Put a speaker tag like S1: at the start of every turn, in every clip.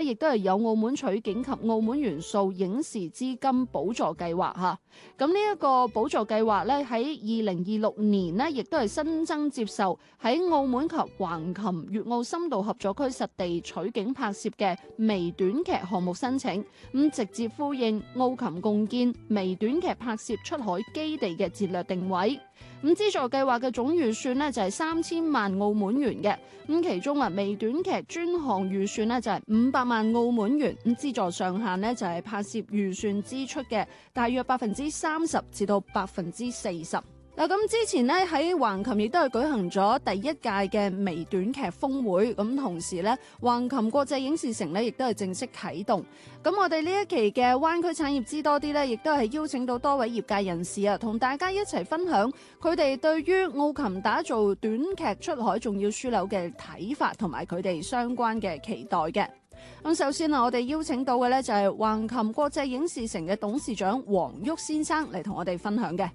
S1: 亦都係有澳門取景及澳門元素影視資金補助計劃嚇。咁呢一個補助計劃咧，喺2026年呢，亦都係新增接受喺澳門及橫琴粵澳深度合作區實地取景拍攝嘅微短劇項目申請，咁直接呼應澳琴共建微短劇拍攝出海基地嘅戰略定位。咁資助計劃嘅總預算呢，就係3000萬澳門元嘅，咁其中微短劇專項預算呢，就係500萬澳門元，咁資助上限呢，就係拍攝預算支出嘅大約30%至到40%。嗱，咁之前咧喺橫琴亦都係舉行咗第一屆嘅微短劇峰會，咁同時咧橫琴國際影視城咧亦都係正式啟動。咁我哋呢一期嘅灣區產業知多啲咧，亦都係邀請到多位業界人士啊，同大家一齊分享佢哋對於澳琴打造短劇出海重要樞紐嘅睇法，同埋佢哋相關嘅期待嘅。咁首先我哋邀請到嘅咧就係橫琴國際影視城嘅董事長黃旭先生嚟同我哋分享嘅。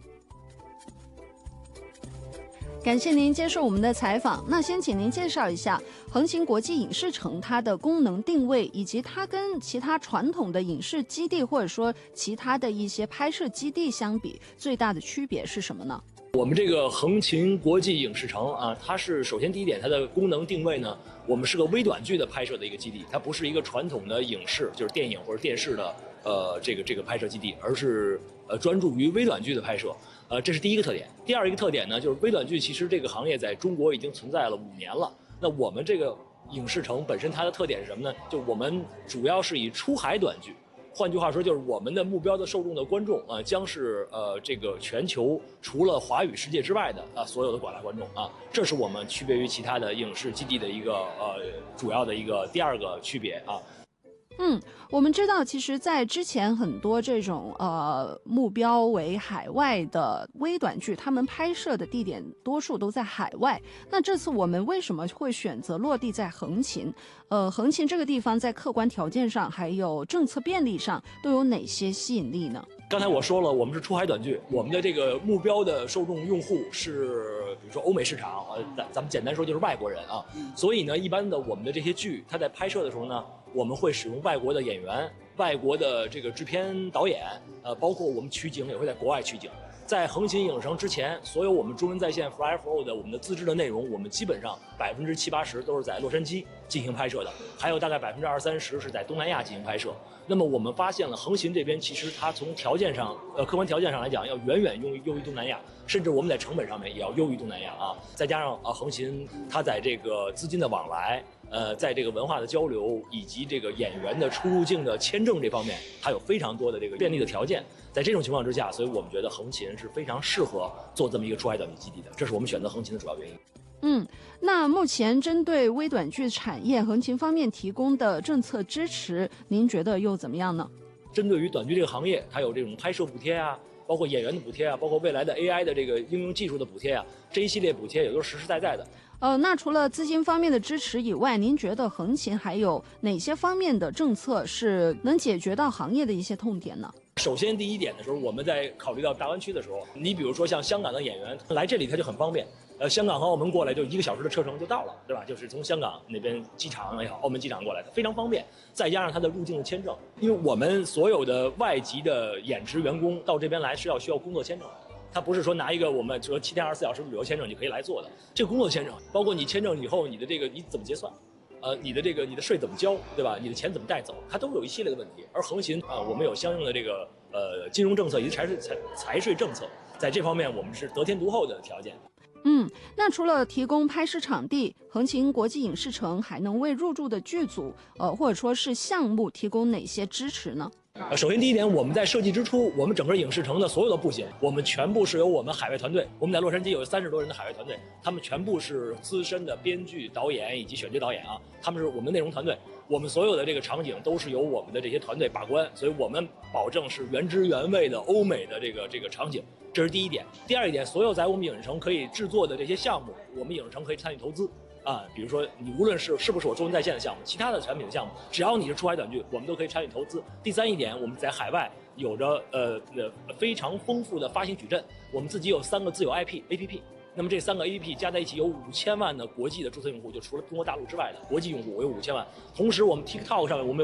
S1: 感謝您接受我們的採訪。那先請您介紹一下橫琴國際影視城它的功能定位，以及它跟其他傳統的影視基地或者說其他的一些拍攝基地相比，最大的區別是什麼呢？
S2: 我們這個橫琴國際影視城啊，它是首先第一點，它的功能定位呢，我們是個微短劇的拍攝的一個基地，它不是一個傳統的影視，就是電影或者電視的這個拍攝基地，而是專注於微短劇的拍攝。這是第一個特點。第二一個特點呢，就是微短劇其實這個行業在中國已經存在了5年了。那我們這個影視城本身它的特點是什麼呢？就我們主要是以出海短劇，換句話說，就是我們的目標的受眾的觀眾啊，將是這個全球除了華語世界之外的所有的廣大觀眾啊，這是我們區別於其他的影視基地的一個主要的一個第二個區別啊。
S1: 我們知道，其實在之前很多這種目標為海外的微短劇，他們拍攝的地點多數都在海外。那這次我們為什麼會選擇落地在橫琴？橫琴這個地方在客觀條件上，還有政策便利上，都有哪些吸引力呢？
S2: 剛才我說了，我們是出海短劇，我們的這個目標的受眾用戶是，比如說歐美市場，咱們簡單說就是外國人啊。所以呢，一般的我們的這些劇，它在拍攝的時候呢，我們會使用外國的演員、外國的這個製片導演，包括我們取景也會在國外取景。在橫琴影城之前，所有我們中文在線 Fly Flow 的我們的自制的內容，我們基本上70%-80%都是在洛杉磯進行拍攝的，還有大概20-30%是在東南亞進行拍攝。那麼我們發現了橫琴這邊其實它從條件上，客觀條件上來講，要遠遠優於東南亞，甚至我們在成本上面也要優於東南亞啊。再加上橫琴它在這個資金的往來，在這個文化的交流以及這個演員的出入境的簽證這方面，它有非常多的這個便利的條件。在這種情況之下，所以我們覺得橫琴是非常適合做這麼一個出海短劇基地的，這是我們選擇橫琴的主要原因。
S1: 那目前針對微短劇產業，橫琴方面提供的政策支持，您覺得又怎麼樣呢？
S2: 針對於短劇這個行業，它有這種拍攝補貼啊，包括演員的補貼啊，包括未來的 AI 的這個應用技術的補貼啊，這一系列補貼也都是實實在在的。
S1: 那除了資金方面的支持以外，您覺得橫琴還有哪些方面的政策是能解決到行業的一些痛點呢？
S2: 首先第一點的時候，我們在考慮到大灣區的時候，你比如說像香港的演員來這裡，他就很方便。香港和澳門過來就1個小時的車程就到了，對吧？就是從香港那邊機場也好，澳門機場過來的，非常方便。再加上他的入境的簽證，因為我們所有的外籍的演職員工到這邊來是需要工作簽證的。他不是說拿一個我們說7天24小時旅遊簽證就可以來做的，這個工作簽證包括你簽證以後你的這個你怎麼結算，你的稅怎麼交，對吧？你的錢怎麼帶走，它都有一系列的問題。而橫琴我們有相應的這個金融政策以及財稅政策，在這方面我們是得天獨厚的條件。
S1: 那除了提供拍攝場地，橫琴國際影視城還能為入駐的劇組或者說是項目提供哪些支持呢？
S2: 首先第一點，我們在設計之初，我們整個影視城的所有的布景，我們全部是由我們海外團隊，我們在洛杉磯有30多人的海外團隊，他們全部是資深的編劇、導演以及選角導演啊，他們是我們的內容團隊，我們所有的這個場景都是由我們的這些團隊把關，所以我們保證是原汁原味的歐美的這個場景，這是第一點。第二一點，所有在我們影視城可以制作的這些項目，我們影視城可以參與投資。比如說你無論是不是我中文在線的項目，其他的產品的項目，只要你是出海短劇，我們都可以參與投資。第三一點，我們在海外有着非常豐富的發行矩陣，我們自己有3個自有 APP，那麼這3個 APP 加在一起有5000萬的國際的注冊用戶，就除了中國大陸之外的國際用戶，我有5000萬。同時我們 TikTok 上面我們